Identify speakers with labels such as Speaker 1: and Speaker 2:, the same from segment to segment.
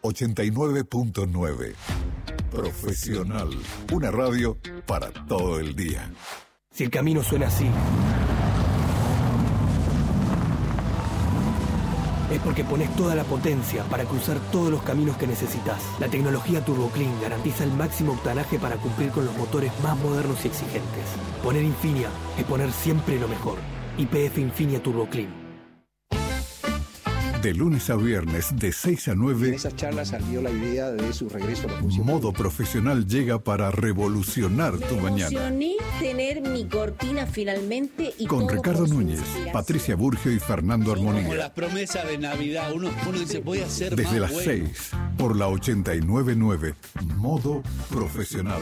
Speaker 1: 89.9. Profesional. Una radio para todo el día.
Speaker 2: Si el camino suena así, es porque pones toda la potencia para cruzar todos los caminos que necesitas. La tecnología Turbo Clean garantiza el máximo octanaje para cumplir con los motores más modernos y exigentes. Poner Infinia es poner siempre lo mejor. YPF Infinia Turbo Clean.
Speaker 1: De lunes a viernes, de 6 a 9.
Speaker 3: En esas charlas salió la idea de su regreso a la función.
Speaker 1: Modo Profesional llega para revolucionar tu mañana.
Speaker 4: Me emocioné tener mi cortina finalmente. Y
Speaker 1: con Ricardo Núñez, Patricia Burgio y Fernando Armonía.
Speaker 5: Como las promesas de Navidad. Uno dice, voy a ser
Speaker 1: desde
Speaker 5: más
Speaker 1: las
Speaker 5: bueno.
Speaker 1: 6, por la 89.9. Modo Profesional.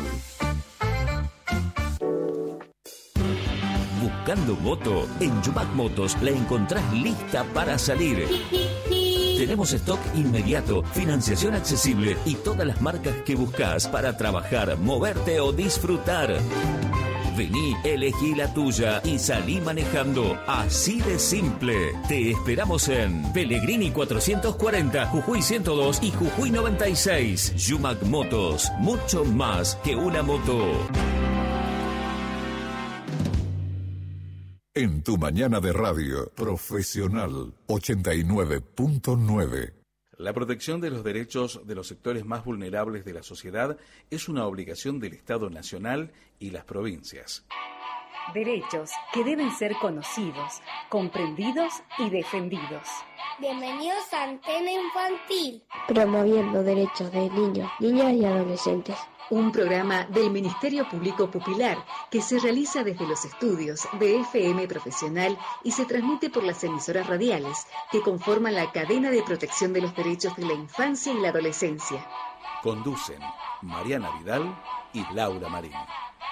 Speaker 6: Buscando moto, en Yumac Motos la encontrás lista para salir. Tenemos stock inmediato, financiación accesible y todas las marcas que buscas para trabajar, moverte o disfrutar. Vení, elegí la tuya y salí manejando. Así de simple. Te esperamos en Pellegrini 440, Jujuy 102 y Jujuy 96. Yumac Motos, mucho más que una moto.
Speaker 1: En tu mañana de radio, Profesional 89.9.
Speaker 7: La protección de los derechos de los sectores más vulnerables de la sociedad es una obligación del Estado Nacional y las provincias.
Speaker 8: Derechos que deben ser conocidos, comprendidos y defendidos.
Speaker 9: Bienvenidos a Antena Infantil.
Speaker 10: Promoviendo derechos de niños, niñas y adolescentes.
Speaker 8: Un programa del Ministerio Público Popular que se realiza desde los estudios de FM Profesional y se transmite por las emisoras radiales que conforman la cadena de protección de los derechos de la infancia y la adolescencia.
Speaker 7: Conducen Mariana Vidal y Laura Marín.